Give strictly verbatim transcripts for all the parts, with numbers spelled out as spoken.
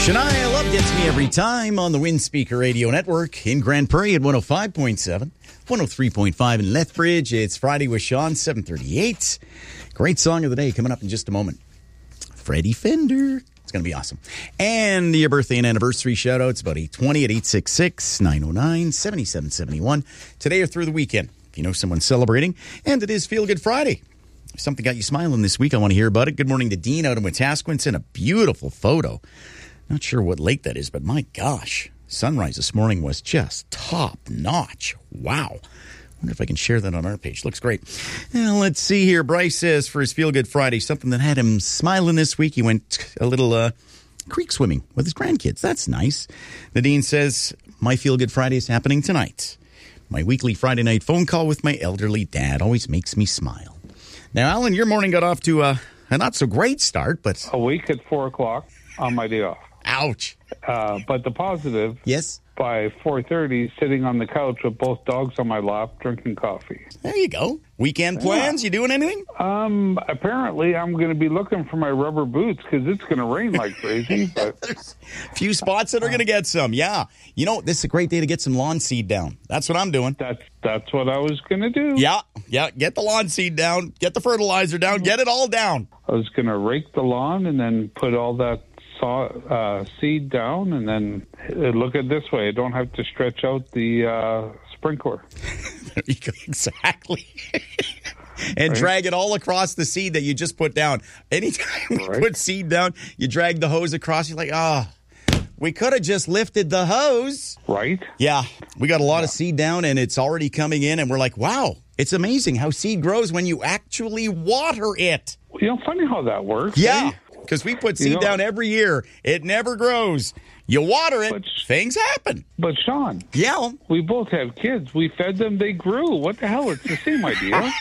Shania Love gets me every time on the Windspeaker Radio Network in Grand Prairie at one oh five point seven, one oh three point five in Lethbridge. It's Friday with Sean, seven thirty-eight. Great song of the day coming up in just a moment. Freddie Fender. It's going to be awesome. And your birthday and anniversary shout-outs about eight twenty at eight six six, nine oh nine, seven seven seven one. Today or through the weekend, if you know someone celebrating. And it is Feel Good Friday. If something got you smiling this week, I want to hear about it. Good morning to Dean out in Wetaskiwin. Sent a beautiful photo. Not sure what lake that is, but my gosh, sunrise this morning was just top notch. Wow. Wonder if I can share that on our page. Looks great. Now, let's see here. Bryce says for his Feel Good Friday, something that had him smiling this week, he went a little uh, creek swimming with his grandkids. That's nice. Nadine says, my Feel Good Friday is happening tonight. My weekly Friday night phone call with my elderly dad always makes me smile. Now, Alan, your morning got off to a, a not-so-great start, but... A week at four o'clock on my day off. Ouch. Uh, but the positive... Yes? By four thirty, sitting on the couch with both dogs on my lap, drinking coffee. There you go. Weekend plans? Yeah. You doing anything? Um, apparently, I'm going to be looking for my rubber boots because it's going to rain like crazy. But there's a few spots that are going to get some. Yeah. You know, this is a great day to get some lawn seed down. That's what I'm doing. That's that's what I was going to do. Yeah. Yeah. Get the lawn seed down. Get the fertilizer down. Get it all down. I was going to rake the lawn and then put all that Uh, seed down, and then uh, look at it this way. I don't have to stretch out the uh, sprinkler. There you go. Exactly. And right? Drag it all across the seed that you just put down. Anytime you right. put seed down, you drag the hose across. You're like, ah, oh, we could have just lifted the hose. Right. Yeah. We got a lot yeah. of seed down, and it's already coming in, and we're like, wow, it's amazing how seed grows when you actually water it. You know, funny how that works. Yeah. Eh? Because we put seed you know, down every year. It never grows. You water it, but, things happen. But, Sean. Yeah. We both have kids. We fed them, they grew. What the hell? It's the same idea.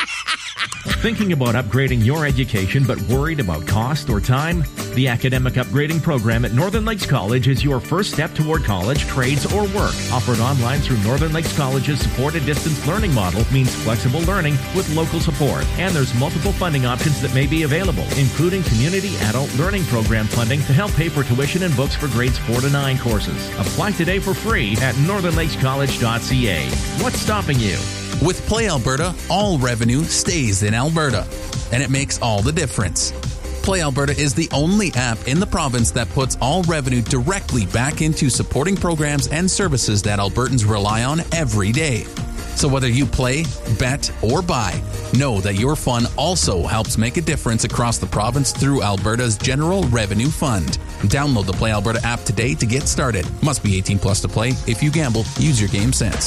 Thinking about upgrading your education but worried about cost or time? The Academic Upgrading Program at Northern Lakes College is your first step toward college, trades, or work. Offered online through Northern Lakes College's supported distance learning model means flexible learning with local support. And there's multiple funding options that may be available, including Community Adult Learning Program funding to help pay for tuition and books for grades four to nine courses. Apply today for free at northern lakes college dot c a. What's stopping you? With Play Alberta, all revenue stays in Alberta, and it makes all the difference. Play Alberta is the only app in the province that puts all revenue directly back into supporting programs and services that Albertans rely on every day. So whether you play, bet, or buy, know that your fun also helps make a difference across the province through Alberta's General Revenue Fund. Download the Play Alberta app today to get started. Must be eighteen plus to play. If you gamble, use your game sense.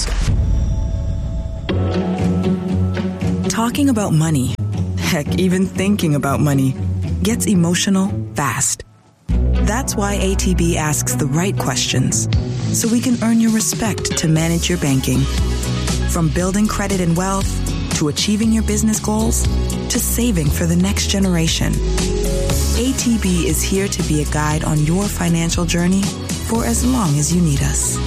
Talking about money, heck, even thinking about money, gets emotional fast. That's why A T B asks the right questions, so we can earn your respect to manage your banking. From building credit and wealth, to achieving your business goals, to saving for the next generation. A T B is here to be a guide on your financial journey for as long as you need us.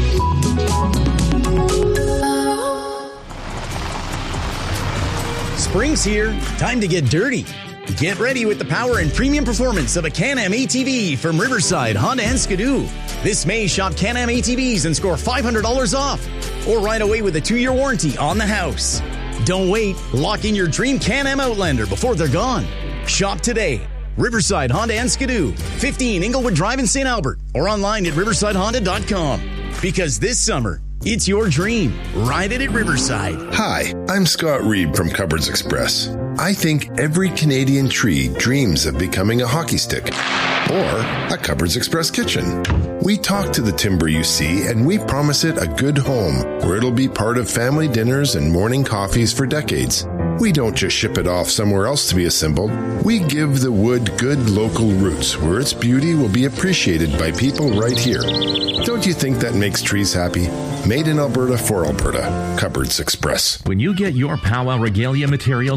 Spring's here. Time to get dirty. Get ready with the power and premium performance of a Can-Am A T V from Riverside Honda and Skidoo. This May, shop Can-Am A T Vs and score five hundred dollars off. Or ride away with a two-year warranty on the house. Don't wait. Lock in your dream Can-Am Outlander before they're gone. Shop today. Riverside Honda and Skidoo, fifteen Inglewood Drive in Saint Albert, or online at riverside honda dot com. Because this summer, it's your dream. Ride it at Riverside. Hi, I'm Scott Reed from Cupboards Express. I think every Canadian tree dreams of becoming a hockey stick or a Cupboards Express kitchen. We talk to the timber you see, and we promise it a good home where it'll be part of family dinners and morning coffees for decades. We don't just ship it off somewhere else to be assembled. We give the wood good local roots where its beauty will be appreciated by people right here. Don't you think that makes trees happy? Made in Alberta for Alberta. Cupboards Express. When you get your Powwow Regalia materials from Health,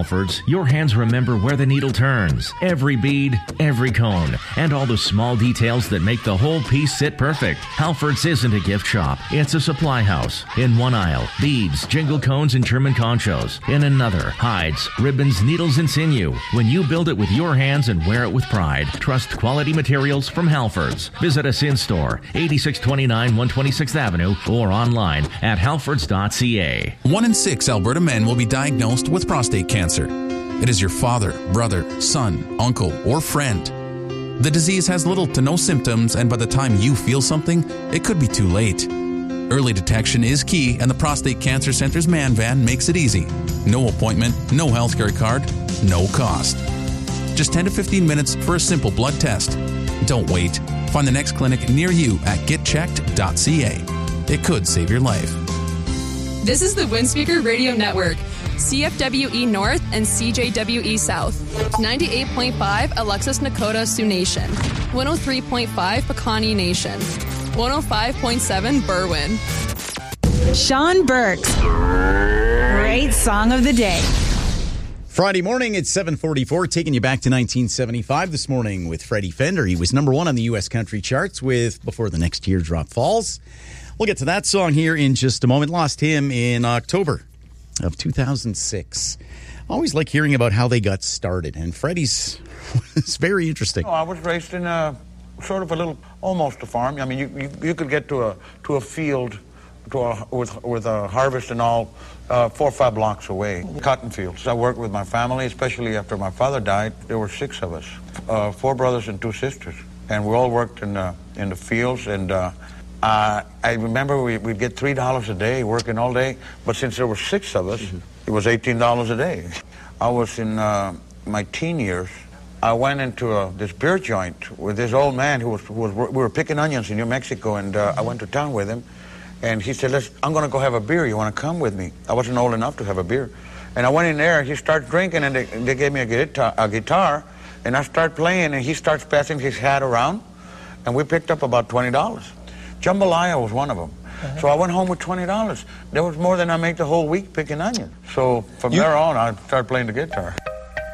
Halfords, your hands remember where the needle turns, every bead, every cone, and all the small details that make the whole piece sit perfect. Halfords isn't a gift shop. It's a supply house. In one aisle, beads, jingle cones, and German conchos. In another, hides, ribbons, needles, and sinew. When you build it with your hands and wear it with pride, trust quality materials from Halfords. Visit us in-store, eighty-six twenty-nine one twenty-sixth Avenue, or online at halfords dot c a. One in six Alberta men will be diagnosed with prostate cancer. It is your father, brother, son, uncle, or friend. The disease has little to no symptoms, and by the time you feel something, it could be too late. Early detection is key, and the Prostate Cancer Center's Man Van makes it easy. No appointment, no healthcare card, no cost. Just ten to fifteen minutes for a simple blood test. Don't wait. Find the next clinic near you at get checked dot c a. It could save your life. This is the Windspeaker Radio Network. C F W E North and C J W E South. ninety-eight point five Alexis Nakota Sioux Nation. one oh three point five Pecani Nation. one oh five point seven Berwyn. Sean Burks. Great song of the day. Friday morning at seven forty-four, taking you back to nineteen seventy-five this morning with Freddie Fender. He was number one on the U S country charts with Before the Next Teardrop Falls. We'll get to that song here in just a moment. Lost him in October of two thousand six. Always like hearing about how they got started, and Freddie's was very interesting. Oh, I was raised in a sort of a little, almost a farm. I mean, you you, you could get to a to a field to a, with with a harvest and all uh, four or five blocks away. Cotton fields. I worked with my family, especially after my father died. There were six of us, uh, four brothers and two sisters, and we all worked in the in the fields. And uh, uh, I remember we, we'd get three dollars a day working all day, but since there were six of us, mm-hmm. it was eighteen dollars a day. I was in uh, my teen years. I went into a, this beer joint with this old man who was, who was we were picking onions in New Mexico, and uh, I went to town with him, and he said, "Let's. I'm going to go have a beer. You want to come with me?" I wasn't old enough to have a beer, and I went in there. He started drinking, and they, they gave me a guitar, a guitar, and I started playing, and he starts passing his hat around, and we picked up about twenty dollars. Jambalaya was one of them. Uh-huh. So I went home with twenty dollars. That was more than I made the whole week picking onions. So from you, there on, I started playing the guitar.